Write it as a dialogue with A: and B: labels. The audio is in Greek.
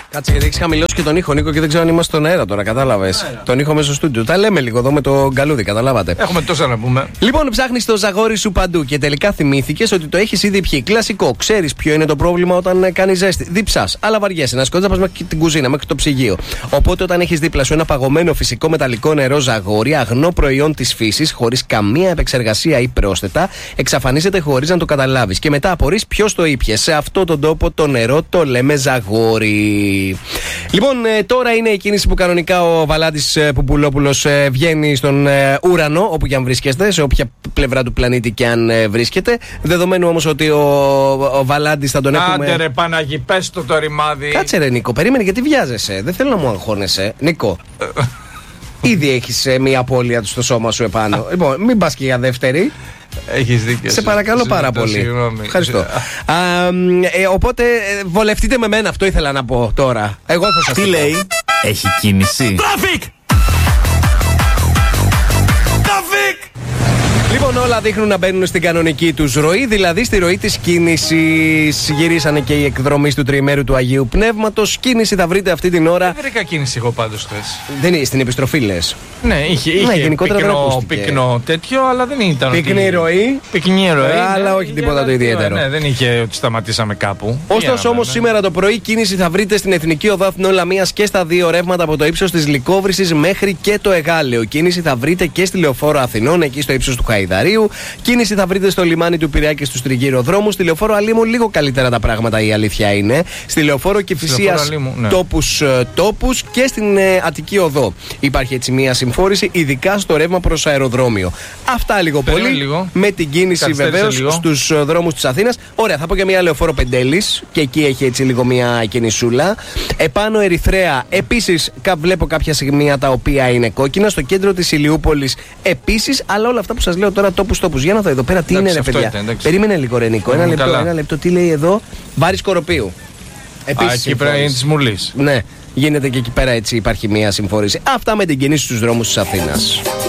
A: Κάτσε, γιατί έχει χαμηλώσει και τον ήχο, Νίκο, και δεν ξέρω αν είμαστε στον αέρα τώρα. Κατάλαβες. Τον ήχο μέσα στο στούντιο. Τα λέμε λίγο εδώ με το γκαλούδι, καταλάβατε.
B: Έχουμε τόσα να πούμε.
A: Λοιπόν, ψάχνεις το ζαγόρι σου παντού και τελικά θυμήθηκες ότι το έχεις ήδη πιει. Κλασικό. Ξέρεις ποιο είναι το πρόβλημα όταν κάνει ζέστη. Διψάς, αλλά βαριέσαι να σκότζα πας μέχρι την κουζίνα, μέχρι το ψυγείο. Οπότε όταν έχεις δίπλα σου ένα παγωμένο φυσικό μεταλλικό νερό ζαγόρι, αγνό προϊόν της φύσης, χωρίς καμία επεξεργασία ή πρόσθετα, εξαφανίζεται χωρίς να το καταλάβεις. Και μετά απορείς ποιος το ήπιε. Σε αυτόν τον τόπο το νερό το λέμε ζαγόρι. Λοιπόν, τώρα είναι η κίνηση που κανονικά ο Βαλάντης Πουπουλόπουλος βγαίνει στον ουρανό, όπου και αν βρίσκεστε, σε όποια πλευρά του πλανήτη και αν βρίσκεται. Δεδομένου όμως ότι ο Βαλάντης θα τον έχουμε.
B: Άντε ρε Παναγί, πες το ρημάδι.
A: Κάτσε ρε Νίκο, περίμενε, γιατί βιάζεσαι. Δεν θέλω να μου αγχώνεσαι. Νίκο. Ήδη έχεις μία απώλεια του στο σώμα σου επάνω. Λοιπόν, μην πας και για δεύτερη.
B: Έχεις δίκιο.
A: Σε παρακαλώ πάρα πολύ.
B: Συγγνώμη.
A: Ευχαριστώ. Οπότε βολευτείτε με μένα, αυτό ήθελα να πω τώρα. Εγώ θα σας
C: τι
A: πω.
C: λέει, έχει κίνηση.
B: Traffic!
A: Λοιπόν, όλα δείχνουν να μπαίνουν στην κανονική τους ροή, δηλαδή στη ροή της κίνησης. Γυρίσανε και οι εκδρομείς του τριημέρου του Αγίου Πνεύματος. Κίνηση θα βρείτε αυτή την ώρα.
B: Δεν βρήκα κίνηση εγώ πάντως χθες.
A: Δεν είναι στην επιστροφή, λες.
B: Ναι, είχε
A: γενικότερα
B: πυκνό τέτοιο, αλλά δεν ήταν.
A: Πυκνή ροή.
B: Πυκνή ροή.
A: Αλλά όχι τίποτα το ιδιαίτερο.
B: Ναι, δεν είχε ότι σταματήσαμε κάπου.
A: Ωστόσο, όμως, σήμερα το πρωί κίνηση θα βρείτε στην Εθνική Οδό Αθηνών Λαμίας και στα δύο ρεύματα από το ύψος της Λυκόβρυσης μέχρι και το Εγάλεο. Κίνηση θα βρείτε και στη Λεωφόρο Αθηνών, εκεί στο ύψος του Χαϊδαρίου. Κίνηση θα βρείτε στο λιμάνι του Πειραιά και στους τριγυροδρόμους. Στη Λεωφόρο Αλήμου λίγο καλύτερα τα πράγματα, η αλήθεια είναι. Στη Λεωφόρο Κηφισίας
B: ναι.
A: τόπους και στην Αττική Οδό. Υπάρχει έτσι μια συμφόρηση, ειδικά στο ρεύμα προς αεροδρόμιο. Αυτά λίγο πολύ.
B: Λίγο.
A: Με την κίνηση βεβαίως στους δρόμους της Αθήνας. Ωραία, θα πω και μια Λεωφόρο Πεντέλης και εκεί έχει έτσι λίγο μια κινησούλα. Επάνω Ερυθρέα, επίσης βλέπω κάποια σημεία τα οποία είναι κόκκινα. Στο κέντρο της Ηλιούπολης επίσης, αλλά όλα αυτά που σας λέω τώρα τόπους. Για να δω εδώ πέρα τι είναι, ρε παιδιά. Περίμενε λίγο, ρε Νίκο. Ένα λεπτό. Τι λέει εδώ, Βάρης Κοροπίου. Επίσης.
B: Εκεί πέρα είναι της Μουλής.
A: Ναι, γίνεται και εκεί πέρα έτσι υπάρχει μια συμφόρηση. Αυτά με την κίνηση στους δρόμους της Αθήνας.